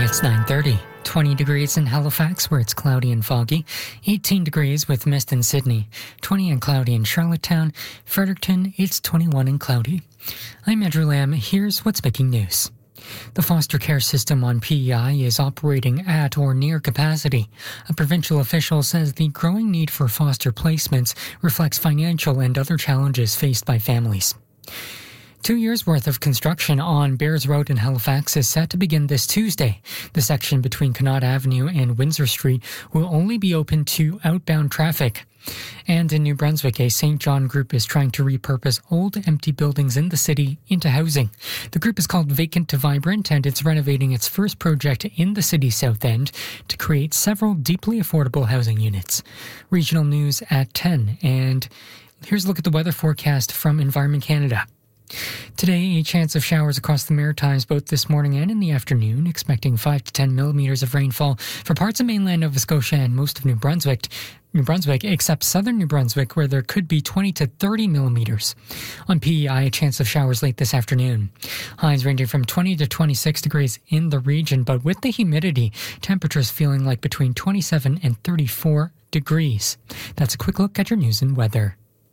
It's 9:30. 20 degrees in Halifax, where it's cloudy and foggy. 18 degrees with mist in Sydney. 20 and cloudy in Charlottetown. Fredericton, it's 21 and cloudy. I'm Andrew Lamb. Here's what's making news. The foster care system on PEI is operating at or near capacity. A provincial official says the growing need for foster placements reflects financial and other challenges faced by families. 2 years' worth of construction on Bears Road in Halifax is set to begin this Tuesday. The section between Connaught Avenue and Windsor Street will only be open to outbound traffic. And in New Brunswick, a St. John group is trying to repurpose old, empty buildings in the city into housing. The group is called Vacant to Vibrant, and it's renovating its first project in the city's south end to create several deeply affordable housing units. Regional news at 10, and here's a look at the weather forecast from Environment Canada. Today, a chance of showers across the Maritimes both this morning and in the afternoon, expecting 5 to 10 millimeters of rainfall for parts of mainland Nova Scotia and most of New Brunswick, except southern New Brunswick, where there could be 20 to 30 millimeters. On PEI, a chance of showers late this afternoon. Highs ranging from 20 to 26 degrees in the region, but with the humidity, temperatures feeling like between 27 and 34 degrees. That's a quick look at your news and weather.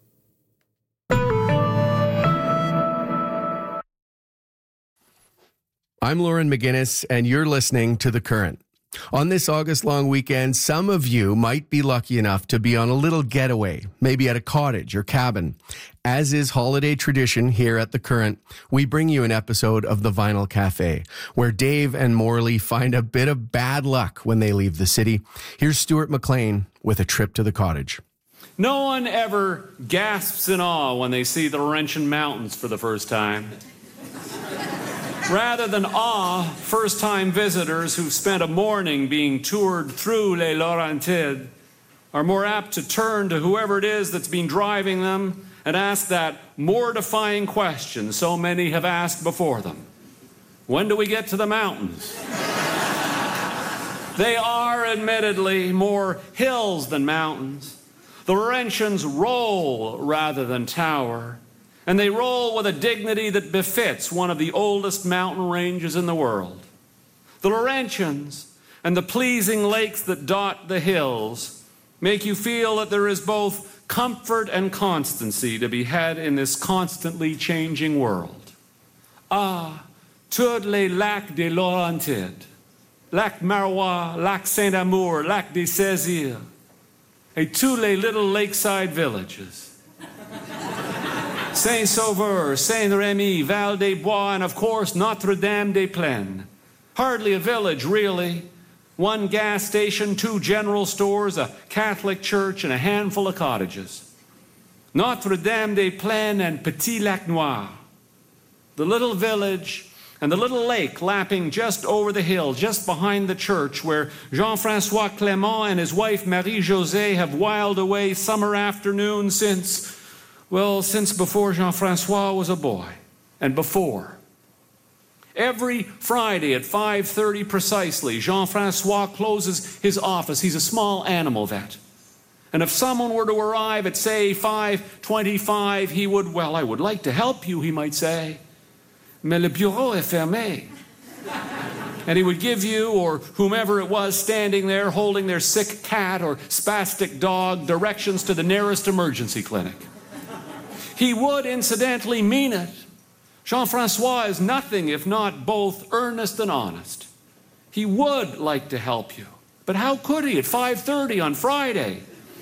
I'm Lauren McGinnis, and you're listening to The Current. On this August-long weekend, some of you might be lucky enough to be on a little getaway, maybe at a cottage or cabin. As is holiday tradition here at The Current, we bring you an episode of The Vinyl Cafe, where Dave and Morley find a bit of bad luck when they leave the city. Here's Stuart McLean with a trip to the cottage. No one ever gasps in awe when they see the Laurentian Mountains for the first time. Rather than awe, first-time visitors who've spent a morning being toured through Les Laurentides are more apt to turn to whoever it is that's been driving them and ask that mortifying question so many have asked before them. When do we get to the mountains? They are, admittedly, more hills than mountains. The Laurentians roll rather than tower. And they roll with a dignity that befits one of the oldest mountain ranges in the world. The Laurentians and the pleasing lakes that dot the hills make you feel that there is both comfort and constancy to be had in this constantly changing world. Ah, tous les lacs des Laurentides, Lac Marois, Lac Saint-Amour, Lac des Saisirs, et tous les little lakeside villages. Saint-Sauveur, Saint-Rémy, Val-des-Bois, and of course Notre-Dame-des-Plaines. Hardly a village, really. One gas station, 2 general stores, a Catholic church, and a handful of cottages. Notre-Dame-des-Plaines and Petit-Lac-Noir. The little village and the little lake lapping just over the hill, just behind the church, where Jean-François Clément and his wife Marie-Josée have whiled away summer afternoons since before Jean-François was a boy, and before. Every Friday at 5:30 precisely, Jean-François closes his office. He's a small animal vet. And if someone were to arrive at, say, 5:25, he would, I would like to help you, he might say. Mais le bureau est fermé. And he would give you, or whomever it was standing there holding their sick cat or spastic dog, directions to the nearest emergency clinic. He would, incidentally, mean it. Jean-François is nothing if not both earnest and honest. He would like to help you. But how could he at 5:30 on Friday?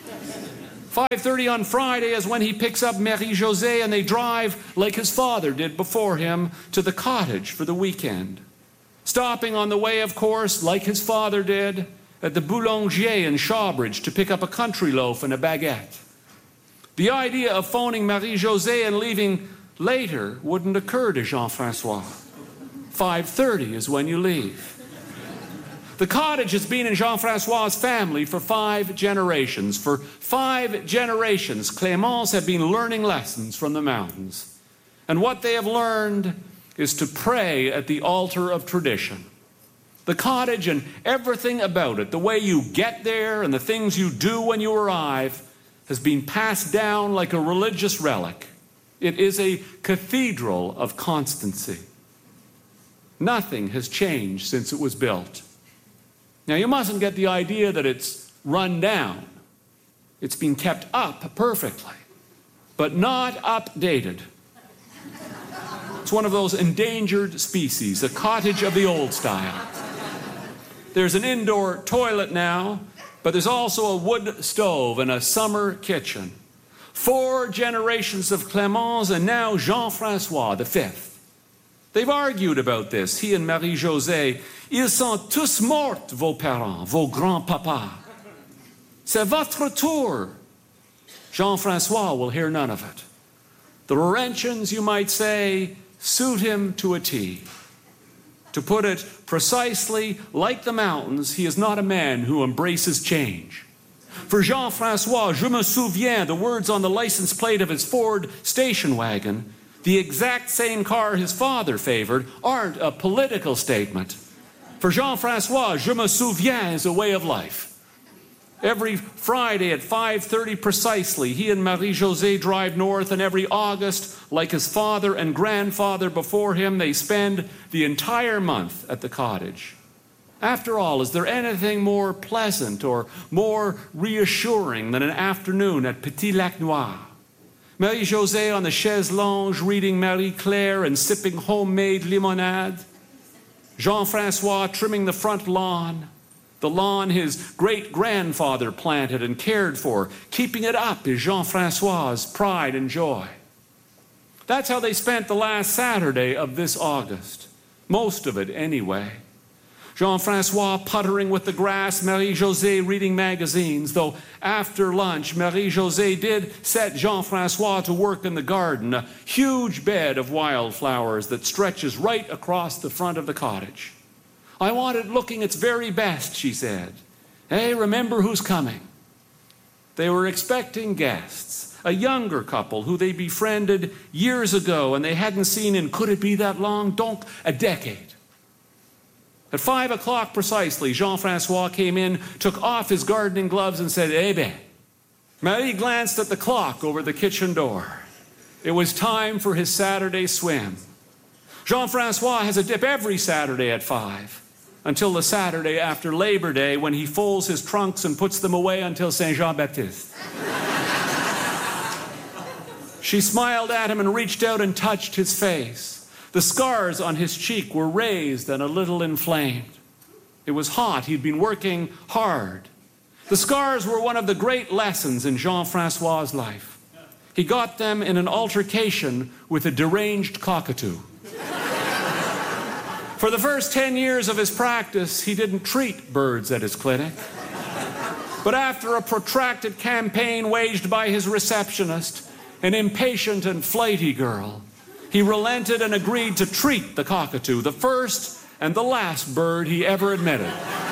5:30 on Friday is when he picks up Marie-Josée and they drive, like his father did before him, to the cottage for the weekend. Stopping on the way, of course, like his father did, at the Boulanger in Shawbridge to pick up a country loaf and a baguette. The idea of phoning Marie-Josée and leaving later wouldn't occur to Jean-François. 5:30 is when you leave. The cottage has been in Jean-François' family for 5 generations. For 5 generations, Cléments have been learning lessons from the mountains. And what they have learned is to pray at the altar of tradition. The cottage and everything about it, the way you get there and the things you do when you arrive, has been passed down like a religious relic. It is a cathedral of constancy. Nothing has changed since it was built. Now, you mustn't get the idea that it's run down. It's been kept up perfectly, but not updated. It's one of those endangered species, a cottage of the old style. There's an indoor toilet now, but there's also a wood stove and a summer kitchen. 4 generations of Clémence and now Jean-François, the 5th. They've argued about this, he and Marie-Josée. Ils sont tous morts, vos parents, vos grands-papas. C'est votre tour. Jean-François will hear none of it. The Laurentians, you might say, suit him to a T. To put it precisely, like the mountains, he is not a man who embraces change. For Jean-François, je me souviens, the words on the license plate of his Ford station wagon, the exact same car his father favored, aren't a political statement. For Jean-François, je me souviens is a way of life. Every Friday at 5:30 precisely, he and Marie-Josée drive north, and every August, like his father and grandfather before him, they spend the entire month at the cottage. After all, is there anything more pleasant or more reassuring than an afternoon at Petit Lac Noir? Marie-Josée on the chaise longue reading Marie-Claire and sipping homemade limonade. Jean-François trimming the front lawn, the lawn his great-grandfather planted and cared for. Keeping it up is Jean-François' pride and joy. That's how they spent the last Saturday of this August. Most of it, anyway. Jean-François puttering with the grass, Marie-Josée reading magazines, though after lunch, Marie-Josée did set Jean-François to work in the garden, a huge bed of wildflowers that stretches right across the front of the cottage. I want it looking its very best, she said. Hey, remember who's coming. They were expecting guests, a younger couple who they befriended years ago and they hadn't seen in, could it be that long? Donc, a decade. At 5 o'clock precisely, Jean-François came in, took off his gardening gloves and said, eh bien. Marie glanced at the clock over the kitchen door. It was time for his Saturday swim. Jean-François has a dip every Saturday at 5, until the Saturday after Labor Day when he folds his trunks and puts them away until Saint Jean-Baptiste. She smiled at him and reached out and touched his face. The scars on his cheek were raised and a little inflamed. It was hot. He'd been working hard. The scars were one of the great lessons in Jean-François' life. He got them in an altercation with a deranged cockatoo. For the first 10 years of his practice, he didn't treat birds at his clinic. But after a protracted campaign waged by his receptionist, an impatient and flighty girl, he relented and agreed to treat the cockatoo, the first and the last bird he ever admitted.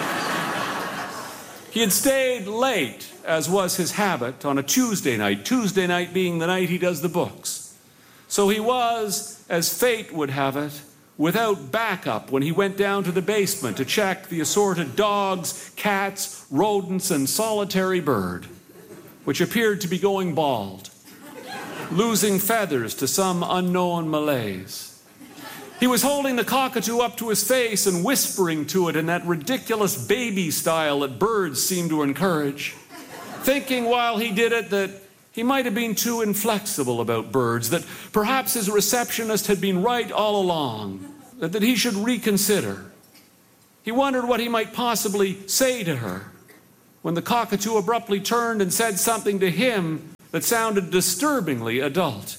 He had stayed late, as was his habit, on a Tuesday night being the night he does the books. So he was, as fate would have it, without backup when he went down to the basement to check the assorted dogs, cats, rodents, and solitary bird, which appeared to be going bald, losing feathers to some unknown malaise. He was holding the cockatoo up to his face and whispering to it in that ridiculous baby style that birds seem to encourage, thinking while he did it that he might have been too inflexible about birds, that perhaps his receptionist had been right all along, that he should reconsider. He wondered what he might possibly say to her when the cockatoo abruptly turned and said something to him that sounded disturbingly adult.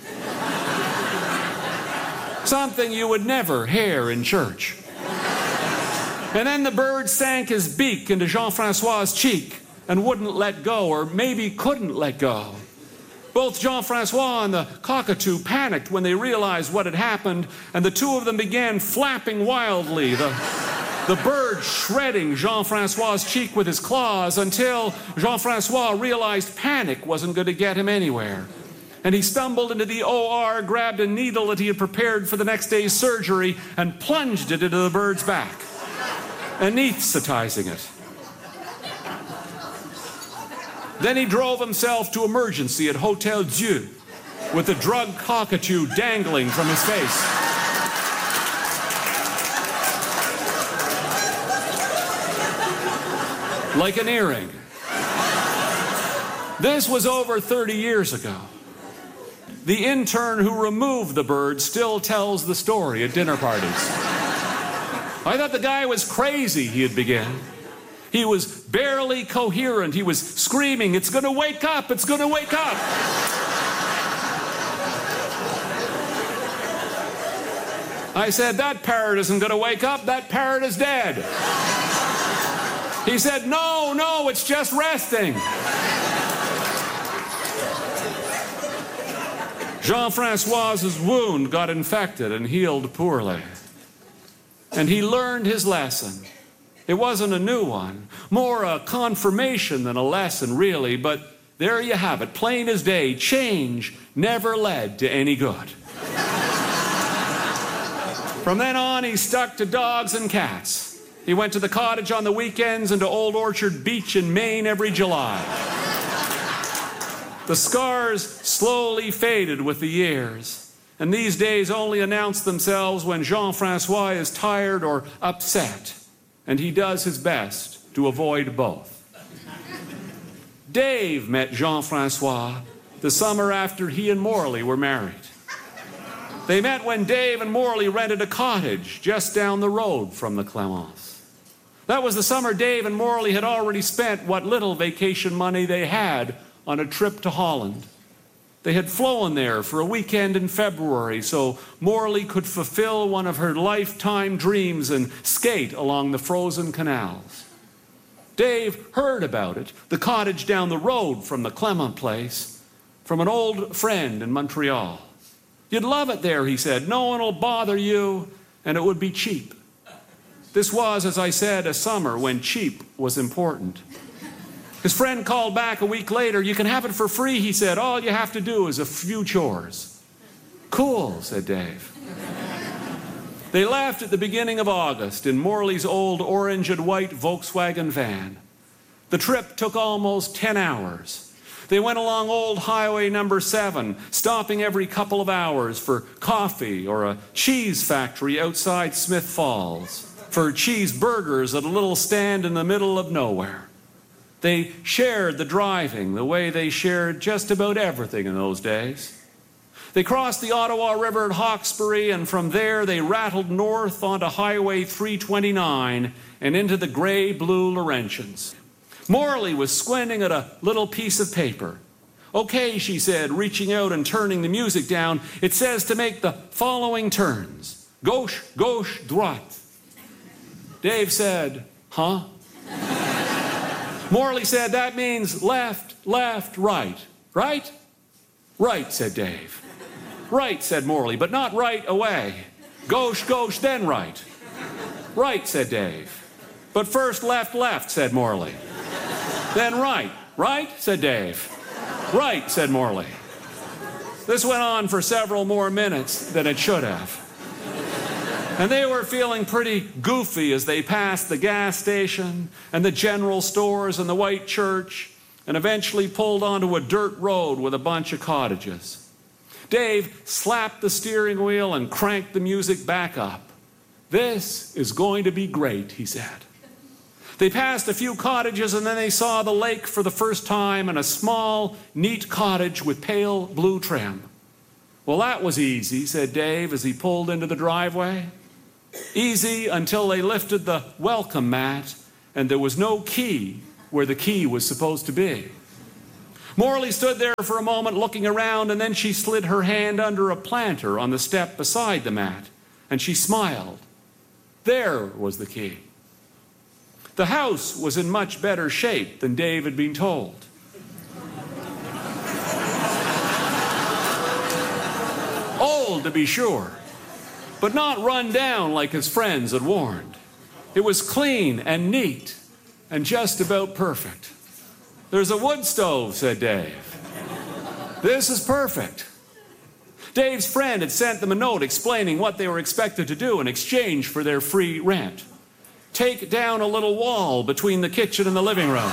Something you would never hear in church. And then the bird sank his beak into Jean-François' cheek and wouldn't let go, or maybe couldn't let go. Both Jean-François and the cockatoo panicked when they realized what had happened, and the two of them began flapping wildly, the bird shredding Jean-François' cheek with his claws until Jean-François realized panic wasn't going to get him anywhere. And he stumbled into the OR, grabbed a needle that he had prepared for the next day's surgery, and plunged it into the bird's back, anesthetizing it. Then he drove himself to emergency at Hotel Dieu with the drugged cockatoo dangling from his face. like an earring. This was over 30 years ago. The intern who removed the bird still tells the story at dinner parties. I thought the guy was crazy, he'd begin. He was barely coherent. He was screaming, "It's going to wake up! It's going to wake up!" I said, "That parrot isn't going to wake up. That parrot is dead." He said, No, it's just resting." Jean-Francois's wound got infected and healed poorly. And he learned his lesson. It wasn't a new one, more a confirmation than a lesson, really, but there you have it, plain as day. Change never led to any good. From then on, he stuck to dogs and cats. He went to the cottage on the weekends and to Old Orchard Beach in Maine every July. The scars slowly faded with the years, and these days only announce themselves when Jean-Francois is tired or upset, and he does his best to avoid both. Dave met Jean-Francois the summer after he and Morley were married. They met when Dave and Morley rented a cottage just down the road from the Clements. That was the summer Dave and Morley had already spent what little vacation money they had on a trip to Holland. They had flown there for a weekend in February so Morley could fulfill one of her lifetime dreams and skate along the frozen canals. Dave heard about it, the cottage down the road from the Clement place, from an old friend in Montreal. "You'd love it there," he said. "No one will bother you, and it would be cheap." This was, as I said, a summer when cheap was important. His friend called back a week later. "You can have it for free," he said. "All you have to do is a few chores." "Cool," said Dave. They left at the beginning of August in Morley's old orange and white Volkswagen van. The trip took almost 10 hours. They went along old Highway number 7, stopping every couple of hours for coffee or a cheese factory outside Smith Falls, for cheeseburgers at a little stand in the middle of nowhere. They shared the driving the way they shared just about everything in those days. They crossed the Ottawa River at Hawkesbury, and from there they rattled north onto Highway 329 and into the gray-blue Laurentians. Morley was squinting at a little piece of paper. "Okay," she said, reaching out and turning the music down. "It says to make the following turns. Gauche, gauche, droite." Dave said, "Huh?" Morley said, "That means left, left, right. Right?" "Right," said Dave. "Right," said Morley, "but not right away. Gauche, gauche, then right." "Right," said Dave. "But first left, left," said Morley. "Then right." "Right," said Dave. "Right," said Morley. This went on for several more minutes than it should have. And they were feeling pretty goofy as they passed the gas station and the general stores and the white church and eventually pulled onto a dirt road with a bunch of cottages. Dave slapped the steering wheel and cranked the music back up. "This is going to be great," he said. They passed a few cottages and then they saw the lake for the first time and a small, neat cottage with pale blue trim. "Well, that was easy," said Dave as he pulled into the driveway. Easy until they lifted the welcome mat and there was no key where the key was supposed to be. Morley stood there for a moment looking around, and then she slid her hand under a planter on the step beside the mat, and she smiled. There was the key. The house was in much better shape than Dave had been told. Old, to be sure, but not run down like his friends had warned. It was clean and neat and just about perfect. "There's a wood stove," said Dave. "This is perfect." Dave's friend had sent them a note explaining what they were expected to do in exchange for their free rent. Take down a little wall between the kitchen and the living room.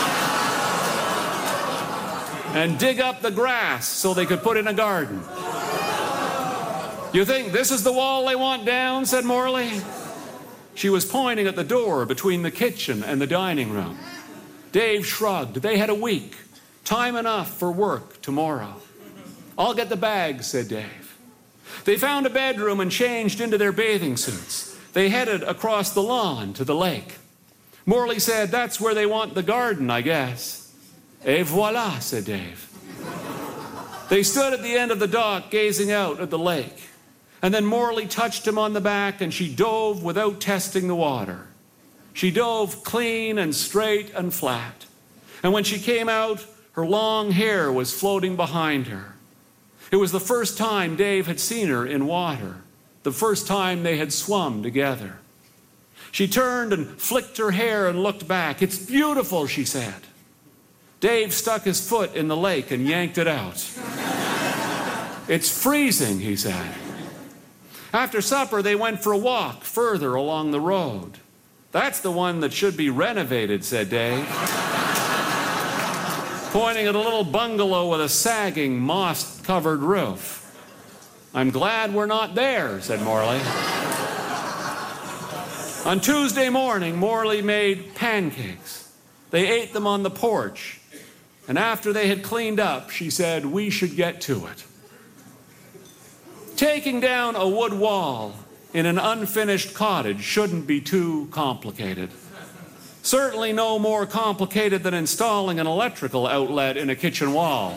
And dig up the grass so they could put in a garden. "You think this is the wall they want down?" said Morley. She was pointing at the door between the kitchen and the dining room. Dave shrugged. They had a week. Time enough for work tomorrow. I'll get the bags, said Dave. They found a bedroom and changed into their bathing suits. They headed across the lawn to the lake. Morley said, that's where they want the garden, I guess. Et voilà, said Dave. They stood at the end of the dock gazing out at the lake. And then Morley touched him on the back and she dove without testing the water. She dove clean and straight and flat. And when she came out, her long hair was floating behind her. It was the first time Dave had seen her in water, the first time they had swum together. She turned and flicked her hair and looked back. It's beautiful, she said. Dave stuck his foot in the lake and yanked it out. It's freezing, he said. After supper, they went for a walk further along the road. That's the one that should be renovated, said Dave, pointing at a little bungalow with a sagging, moss-covered roof. I'm glad we're not there, said Morley. On Tuesday morning, Morley made pancakes. They ate them on the porch. And after they had cleaned up, she said, we should get to it. Taking down a wood wall in an unfinished cottage shouldn't be too complicated. Certainly no more complicated than installing an electrical outlet in a kitchen wall.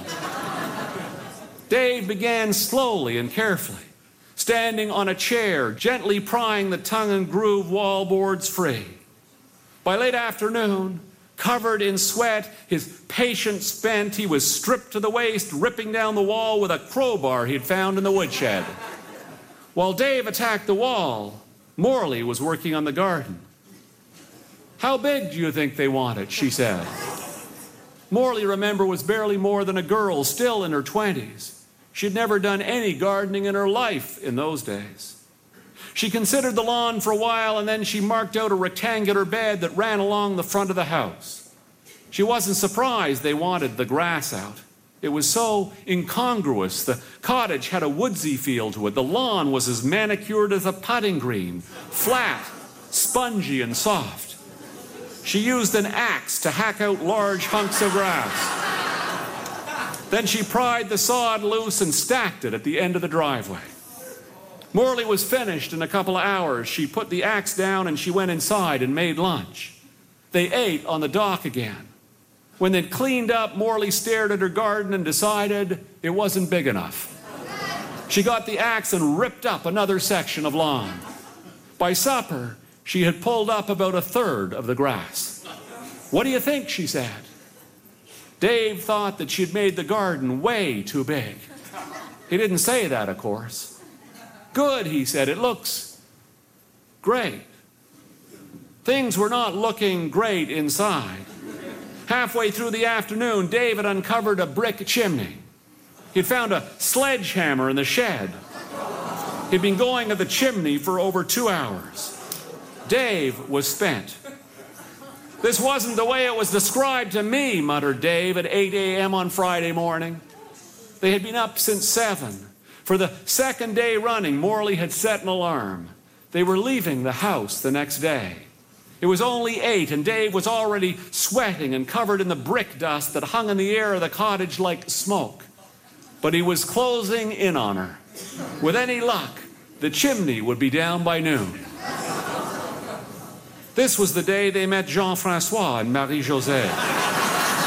Dave began slowly and carefully, standing on a chair, gently prying the tongue and groove wall boards free. By late afternoon, covered in sweat, his patience spent, he was stripped to the waist, ripping down the wall with a crowbar he'd found in the woodshed. While Dave attacked the wall, Morley was working on the garden. How big do you think they want it? She said. Morley, remember, was barely more than a girl, still in her 20s. She'd never done any gardening in her life in those days. She considered the lawn for a while, and then she marked out a rectangular bed that ran along the front of the house. She wasn't surprised they wanted the grass out. It was so incongruous. The cottage had a woodsy feel to it. The lawn was as manicured as a putting green, flat, spongy, and soft. She used an axe to hack out large hunks of grass. Then she pried the sod loose and stacked it at the end of the driveway. Morley was finished in a couple of hours. She put the axe down and she went inside and made lunch. They ate on the dock again. When they'd cleaned up, Morley stared at her garden and decided it wasn't big enough. She got the axe and ripped up another section of lawn. By supper, she had pulled up about a third of the grass. What do you think? She said. Dave thought that she'd made the garden way too big. He didn't say that, of course. Good, he said. It looks great. Things were not looking great inside. Halfway through the afternoon, Dave had uncovered a brick chimney. He'd found a sledgehammer in the shed. He'd been going at the chimney for over 2 hours. Dave was spent. This wasn't the way it was described to me, muttered Dave at 8 a.m. on Friday morning. They had been up since 7. For the second day running, Morley had set an alarm. They were leaving the house the next day. It was only 8, and Dave was already sweating and covered in the brick dust that hung in the air of the cottage like smoke. But he was closing in on her. With any luck, the chimney would be down by noon. This was the day they met Jean-François and Marie-Josée.